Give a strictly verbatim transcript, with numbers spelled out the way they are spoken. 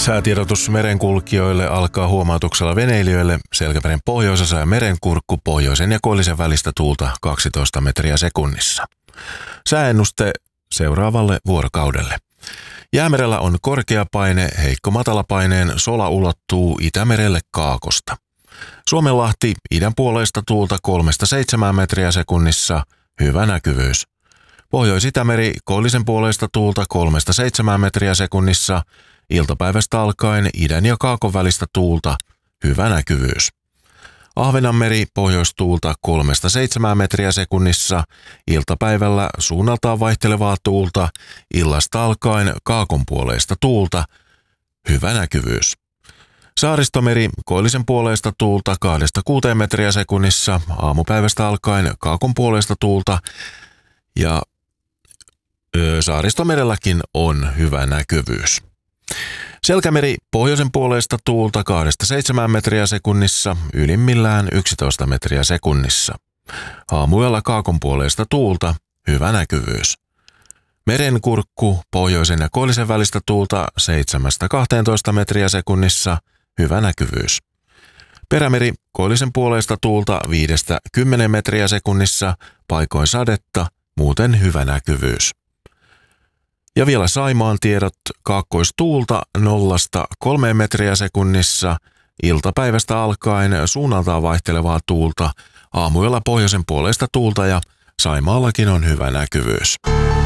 Säätiedotus merenkulkijoille alkaa huomautuksella veneilijöille. Selkämeren pohjoisessa ja merenkurkku pohjoisen ja koillisen välistä tuulta kaksitoista metriä sekunnissa. Sääennuste seuraavalle vuorokaudelle. Jäämerellä on korkea paine, heikko matalapaineen sola ulottuu Itämerelle kaakosta. Suomenlahti idän puoleista tuulta kolmesta seitsemään metriä sekunnissa, hyvä näkyvyys. Pohjois-Itämeri koillisen puoleista tuulta kolmesta seitsemään metriä sekunnissa, iltapäivästä alkaen idän ja kaakon välistä tuulta, hyvä näkyvyys. Ahvenanmeri pohjoistuulta kolmesta seitsemään metriä sekunnissa, iltapäivällä suunnaltaan vaihtelevaa tuulta, illasta alkaen kaakon puoleista tuulta, hyvä näkyvyys. Saaristomeri koillisen puoleista tuulta kahdesta kuuteen metriä sekunnissa, aamupäivästä alkaen kaakon puoleista tuulta ja ö, Saaristomerelläkin on hyvä näkyvyys. Selkämeri pohjoisen puoleista tuulta kahdesta seitsemään metriä sekunnissa, ylimmillään yksitoista metriä sekunnissa. Aamuyöllä kaakon puoleista tuulta, hyvä näkyvyys. Merenkurkku pohjoisen ja koillisen välistä tuulta seitsemästä kahteentoista metriä sekunnissa, hyvä näkyvyys. Perämeri koillisen puoleista tuulta viidestä kymmeneen metriä sekunnissa, paikoin sadetta, muuten hyvä näkyvyys. Ja vielä Saimaan tiedot, kaakkoistuulta nollasta kolmeen metriä sekunnissa, iltapäivästä alkaen suunnaltaan vaihtelevaa tuulta, aamuyöllä pohjoisen puoleista tuulta ja Saimaallakin on hyvä näkyvyys.